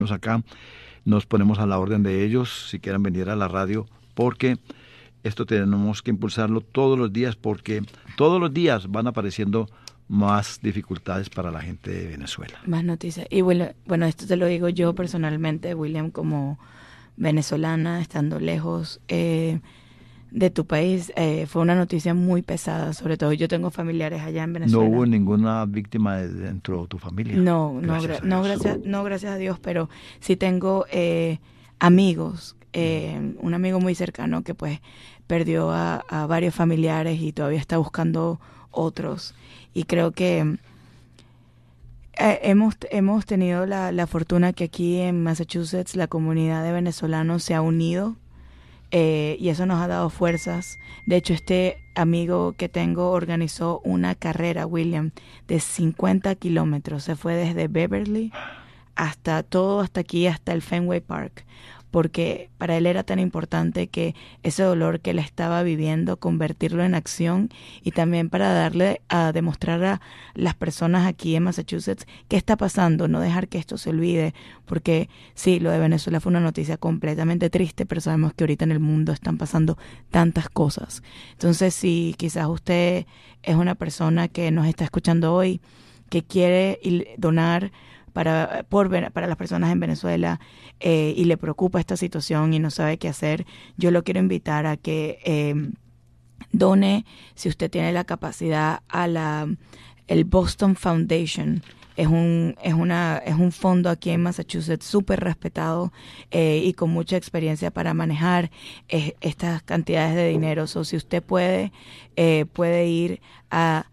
acá, nos ponemos a la orden de ellos si quieren venir a la radio, porque esto tenemos que impulsarlo todos los días, porque todos los días van apareciendo más dificultades para la gente de Venezuela. Más noticias. Y bueno, esto te lo digo yo personalmente, William, como venezolana, estando lejos de tu país, fue una noticia muy pesada. Sobre todo yo tengo familiares allá en Venezuela. ¿No hubo ninguna víctima dentro de tu familia? No, gracias a Dios, pero sí tengo amigos, un amigo muy cercano que pues perdió a varios familiares y todavía está buscando otros. Y creo que hemos tenido la fortuna que aquí en Massachusetts la comunidad de venezolanos se ha unido, y eso nos ha dado fuerzas. De hecho, este amigo que tengo organizó una carrera, William, de 50 kilómetros. Se fue desde Beverly hasta aquí, hasta el Fenway Park, porque para él era tan importante que ese dolor que él estaba viviendo, convertirlo en acción, y también para darle a demostrar a las personas aquí en Massachusetts qué está pasando, no dejar que esto se olvide, porque sí, lo de Venezuela fue una noticia completamente triste, pero sabemos que ahorita en el mundo están pasando tantas cosas. Entonces, si quizás usted es una persona que nos está escuchando hoy, que quiere donar para las personas en Venezuela, y le preocupa esta situación y no sabe qué hacer, yo lo quiero invitar a que done, si usted tiene la capacidad, a el Boston Foundation. Es un fondo aquí en Massachusetts súper respetado, y con mucha experiencia para manejar estas cantidades de dinero. So, si usted puede ir a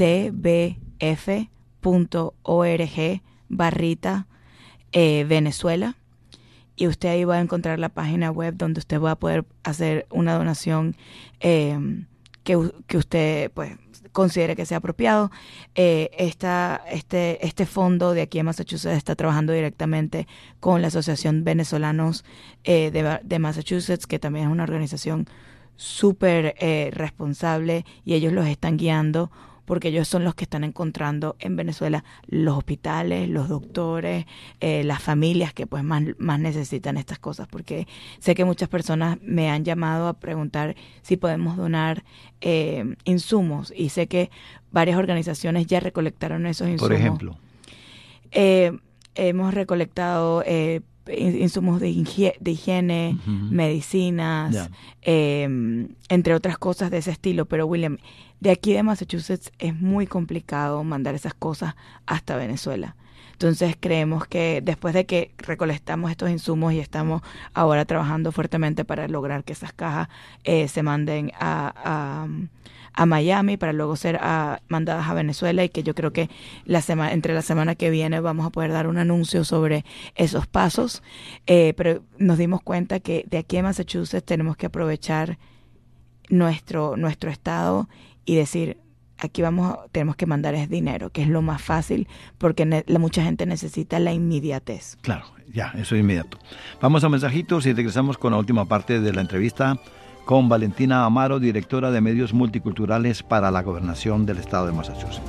tbf.org/Venezuela, y usted ahí va a encontrar la página web donde usted va a poder hacer una donación que usted pues considere que sea apropiado. Este fondo de aquí en Massachusetts está trabajando directamente con la Asociación Venezolanos de Massachusetts, que también es una organización súper responsable, y ellos los están guiando, porque ellos son los que están encontrando en Venezuela los hospitales, los doctores, las familias que pues más necesitan estas cosas, porque sé que muchas personas me han llamado a preguntar si podemos donar insumos, y sé que varias organizaciones ya recolectaron esos insumos. Por ejemplo, hemos recolectado insumos de higiene, medicinas, entre otras cosas de ese estilo. Pero William, de aquí de Massachusetts es muy complicado mandar esas cosas hasta Venezuela. Entonces creemos que después de que recolectamos estos insumos, y estamos ahora trabajando fuertemente para lograr que esas cajas se manden a Miami, para luego ser mandadas a Venezuela, y que yo creo que entre la semana que viene vamos a poder dar un anuncio sobre esos pasos. Pero nos dimos cuenta que de aquí en Massachusetts tenemos que aprovechar nuestro estado y decir, aquí tenemos que mandar ese dinero, que es lo más fácil, porque mucha gente necesita la inmediatez. Claro, ya, eso es inmediato. Vamos a mensajitos y regresamos con la última parte de la entrevista con Valentina Amaro, directora de Medios Multiculturales para la Gobernación del Estado de Massachusetts.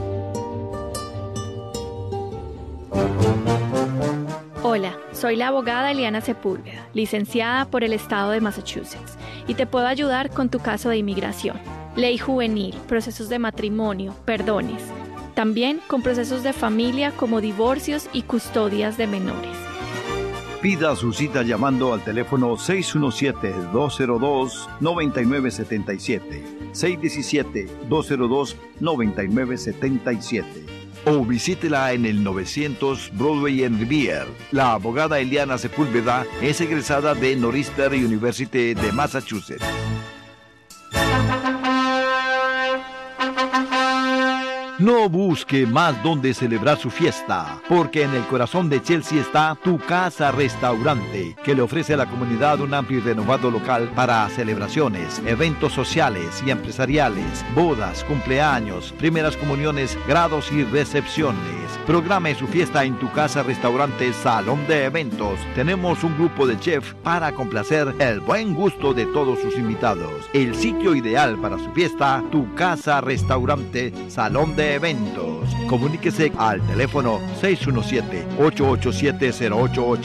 Hola, soy la abogada Eliana Sepúlveda, licenciada por el Estado de Massachusetts, y te puedo ayudar con tu caso de inmigración, ley juvenil, procesos de matrimonio, perdones, también con procesos de familia como divorcios y custodias de menores. Pida su cita llamando al teléfono 617-202-9977, 617-202-9977. O visítela en el 900 Broadway en Revere. La abogada Eliana Sepúlveda es egresada de Northeastern University de Massachusetts. No busque más donde celebrar su fiesta, porque en el corazón de Chelsea está Tu Casa Restaurante, que le ofrece a la comunidad un amplio y renovado local para celebraciones, eventos sociales y empresariales, bodas, cumpleaños, primeras comuniones, grados y recepciones. Programe su fiesta en Tu Casa Restaurante Salón de Eventos. Tenemos un grupo de chefs para complacer el buen gusto de todos sus invitados. El sitio ideal para su fiesta, Tu Casa Restaurante Salón de de eventos. Comuníquese al teléfono 617-887-0880